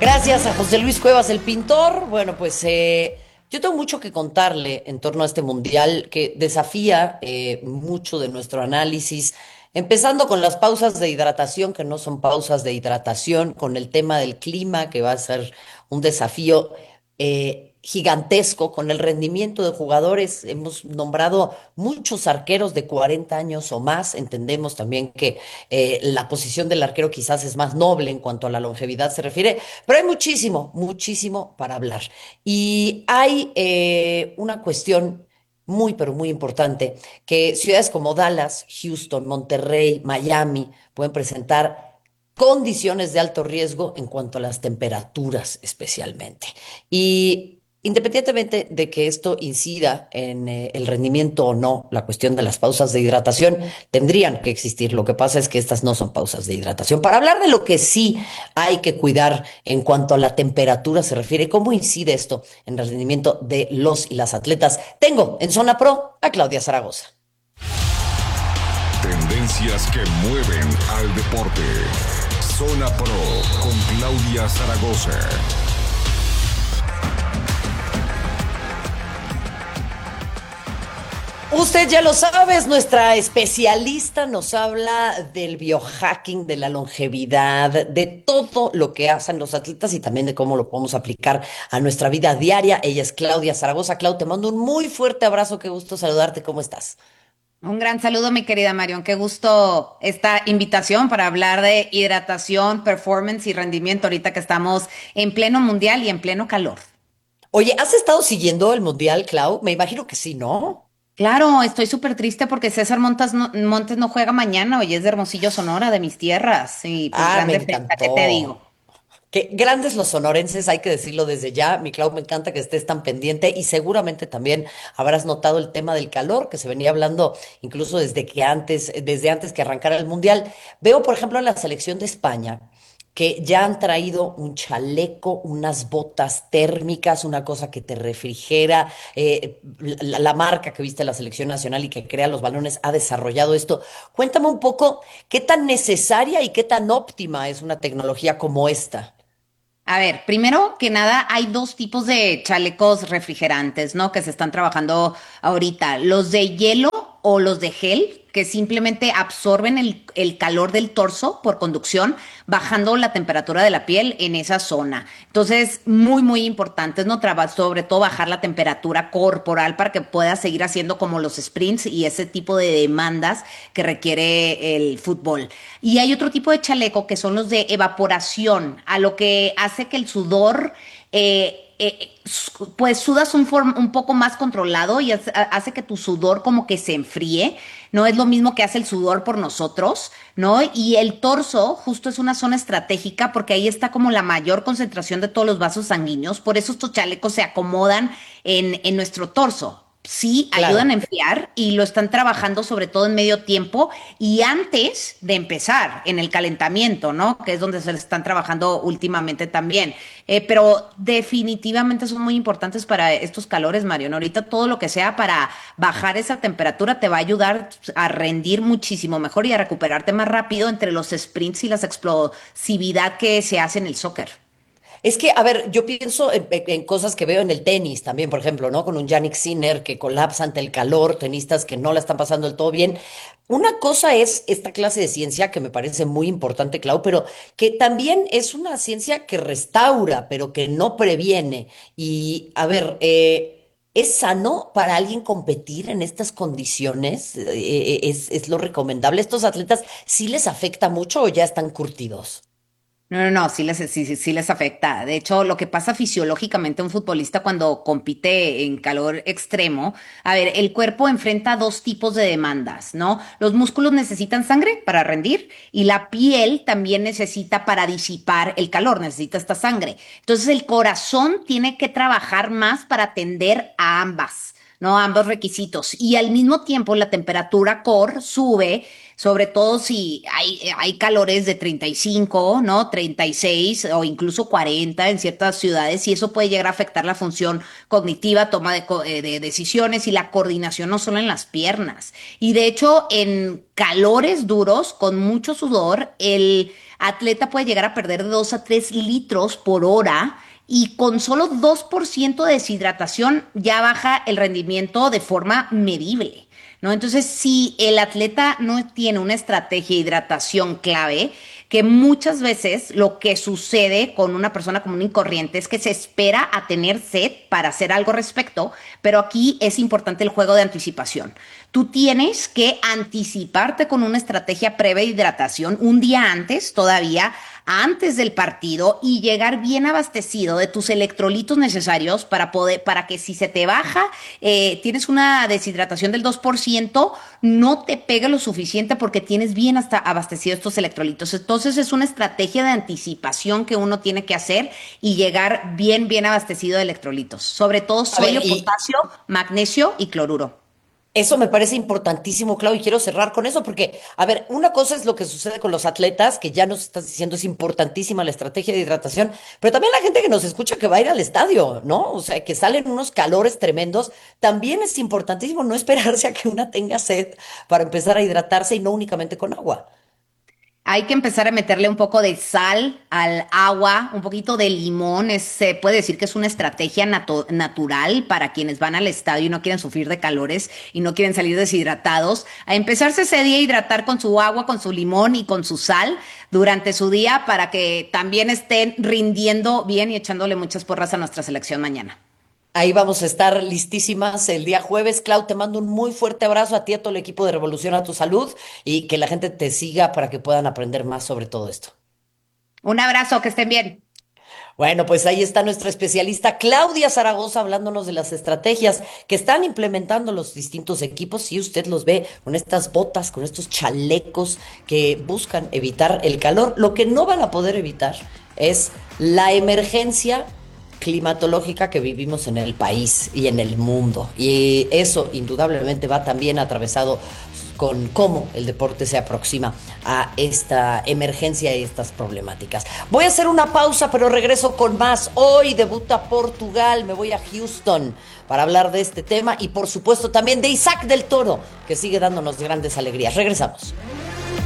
Gracias a José Luis Cuevas, el pintor. Bueno, pues yo tengo mucho que contarle en torno a este mundial que desafía mucho de nuestro análisis, empezando con las pausas de hidratación, que no son pausas de hidratación, con el tema del clima, que va a ser un desafío gigantesco, con el rendimiento de jugadores. Hemos nombrado muchos arqueros de 40 años o más. Entendemos también que la posición del arquero quizás es más noble en cuanto a la longevidad se refiere, pero hay muchísimo, muchísimo para hablar. Y hay una cuestión muy, pero muy importante, que ciudades como Dallas, Houston, Monterrey, Miami pueden presentar condiciones de alto riesgo en cuanto a las temperaturas especialmente. Y independientemente de que esto incida en el rendimiento o no, la cuestión de las pausas de hidratación tendrían que existir. Lo que pasa es que estas no son pausas de hidratación. Para hablar de lo que sí hay que cuidar en cuanto a la temperatura se refiere, cómo incide esto en el rendimiento de los y las atletas, tengo en Zona Pro a Claudia Zaragoza. Tendencias que mueven al deporte. Zona Pro con Claudia Zaragoza. Usted ya lo sabe, es nuestra especialista, nos habla del biohacking, de la longevidad, de todo lo que hacen los atletas y también de cómo lo podemos aplicar a nuestra vida diaria. Ella es Claudia Zaragoza. Clau, te mando un muy fuerte abrazo, qué gusto saludarte, ¿cómo estás? Un gran saludo, mi querida Marion. Qué gusto esta invitación para hablar de hidratación, performance y rendimiento ahorita que estamos en pleno mundial y en pleno calor. Oye, ¿has estado siguiendo el Mundial, Clau? Me imagino que sí, ¿no? Claro, estoy súper triste porque César Montes no juega mañana. Hoy es de Hermosillo, Sonora, de mis tierras. Y pues Ah, gran me defensa, ¿qué te encantó. digo? Qué grandes los sonorenses, hay que decirlo desde ya. Mi Clau, me encanta que estés tan pendiente y seguramente también habrás notado el tema del calor que se venía hablando incluso desde antes que arrancara el Mundial. Veo, por ejemplo, en la selección de España que ya han traído un chaleco, unas botas térmicas, una cosa que te refrigera. La marca que viste en la selección nacional y que crea los balones ha desarrollado esto. Cuéntame un poco qué tan necesaria y qué tan óptima es una tecnología como esta. A ver, primero que nada, hay dos tipos de chalecos refrigerantes, ¿no? Que se están trabajando ahorita. Los de hielo o los de gel, que simplemente absorben el calor del torso por conducción, bajando la temperatura de la piel en esa zona. Entonces, muy importante, ¿no? Sobre todo bajar la temperatura corporal para que puedas seguir haciendo como los sprints y ese tipo de demandas que requiere el fútbol. Y hay otro tipo de chaleco que son los de evaporación, a lo que hace que el sudor pues sudas un poco más controlado y hace que tu sudor como que se enfríe. No es lo mismo que hace el sudor por nosotros, ¿no? Y el torso justo es una zona estratégica porque ahí está como la mayor concentración de todos los vasos sanguíneos. Por eso estos chalecos se acomodan en nuestro torso. Sí, ayudan a Claro. enfriar y lo están trabajando sobre todo en medio tiempo y antes de empezar en el calentamiento, ¿no? Que es donde se están trabajando últimamente también. Pero definitivamente son muy importantes para estos calores, Marion. Ahorita todo lo que sea para bajar esa temperatura te va a ayudar a rendir muchísimo mejor y a recuperarte más rápido entre los sprints y la explosividad que se hace en el soccer. Es que, a ver, yo pienso en cosas que veo en el tenis también, por ejemplo, ¿no? Con un Yannick Sinner que colapsa ante el calor, tenistas que no la están pasando del todo bien. Una cosa es esta clase de ciencia que me parece muy importante, Clau, pero que también es una ciencia que restaura, pero que no previene. Y, a ver, ¿es sano para alguien competir en estas condiciones? ¿Es lo recomendable? ¿Estos atletas sí les afecta mucho o ya están curtidos? No, sí les afecta. De hecho, lo que pasa fisiológicamente a un futbolista cuando compite en calor extremo, a ver, el cuerpo enfrenta dos tipos de demandas, ¿no? Los músculos necesitan sangre para rendir y la piel también necesita para disipar el calor, necesita esta sangre. Entonces, el corazón tiene que trabajar más para atender a ambas. ¿No? Ambos requisitos. Y al mismo tiempo la temperatura core sube sobre todo si hay calores de 35, ¿no? 36 o incluso 40 en ciertas ciudades y eso puede llegar a afectar la función cognitiva, toma de decisiones y la coordinación no solo en las piernas. Y de hecho, en calores duros, con mucho sudor, el atleta puede llegar a perder de 2 a 3 litros por hora y con solo 2% de deshidratación ya baja el rendimiento de forma medible, ¿no? Entonces, si el atleta no tiene una estrategia de hidratación clave, que muchas veces lo que sucede con una persona común y corriente es que se espera a tener sed para hacer algo respecto, pero aquí es importante el juego de anticipación. Tú tienes que anticiparte con una estrategia previa de hidratación un día antes, todavía antes del partido, y llegar bien abastecido de tus electrolitos necesarios para que si se te baja, tienes una deshidratación del 2%, no te pegue lo suficiente porque tienes bien hasta abastecidos estos electrolitos. Entonces es una estrategia de anticipación que uno tiene que hacer y llegar bien abastecido de electrolitos, sobre todo A ver, sodio, potasio, magnesio y cloruro. eso me parece importantísimo, Clau, y quiero cerrar con eso, porque, a ver, una cosa es lo que sucede con los atletas, que ya nos estás diciendo es importantísima la estrategia de hidratación, pero también la gente que nos escucha que va a ir al estadio, ¿no? O sea, que salen unos calores tremendos, también es importantísimo no esperarse a que una tenga sed para empezar a hidratarse y no únicamente con agua. Hay que empezar a meterle un poco de sal al agua, un poquito de limón. Se puede decir que es una estrategia natural para quienes van al estadio y no quieren sufrir de calores y no quieren salir deshidratados. A empezarse ese día a hidratar con su agua, con su limón y con su sal durante su día para que también estén rindiendo bien y echándole muchas porras a nuestra selección mañana. Ahí vamos a estar listísimas el día jueves. Clau, te mando un muy fuerte abrazo a ti, a todo el equipo de Revolución a tu Salud y que la gente te siga para que puedan aprender más sobre todo esto. Un abrazo, que estén bien. Bueno, pues ahí está nuestra especialista Claudia Zaragoza hablándonos de las estrategias que están implementando los distintos equipos. Si usted los ve con estas botas, con estos chalecos que buscan evitar el calor, lo que no van a poder evitar es la emergencia climatológica que vivimos en el país y en el mundo. Y eso indudablemente va también atravesado con cómo el deporte se aproxima a esta emergencia y estas problemáticas. Voy a hacer una pausa, pero regreso con más. Hoy debuta Portugal, me voy a Houston para hablar de este tema y por supuesto también de Isaac del Toro, que sigue dándonos grandes alegrías. Regresamos.